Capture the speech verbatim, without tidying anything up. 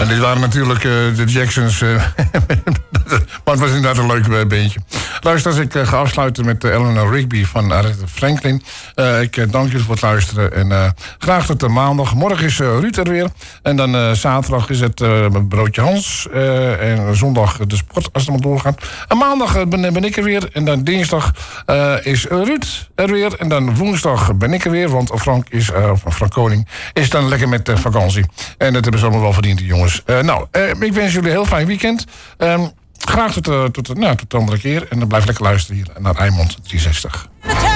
En dit waren natuurlijk uh, de Jacksons. Uh, maar het was inderdaad een leuk uh, beentje. Luister, als ik uh, ga afsluiten met uh, Eleanor Rigby van Aretha Franklin. Uh, ik uh, dank jullie voor het luisteren. En uh, graag tot uh, maandag. Morgen is uh, Ruud er weer. En dan uh, zaterdag is het uh, Broodje Hans. Uh, en zondag de sport, als het maar doorgaat. En maandag uh, ben, ben ik er weer. En dan dinsdag uh, is Ruud er weer. En dan woensdag ben ik er weer. Want Frank, is, uh, Frank Koning is dan lekker met uh, vakantie. En dat hebben ze allemaal wel verdiend, die jongens. Uh, nou, uh, ik wens jullie een heel fijn weekend. Um, graag tot, uh, tot, uh, nou, tot de andere keer. En dan blijf lekker luisteren hier naar Eimond driehonderdzestig.